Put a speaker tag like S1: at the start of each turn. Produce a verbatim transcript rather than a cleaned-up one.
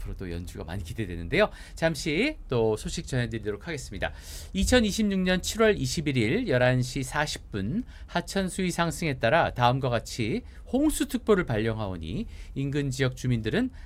S1: 앞으로도 연주가 많이 기대되는데요. 잠시 또 소식 전해드리도록 하겠습니다. 이천이십육 년 칠월 이십일일 열한 시 사십 분 하천 수위 상승에 따라 다음과 같이 홍수특보를 발령하오니 인근 지역 주민들은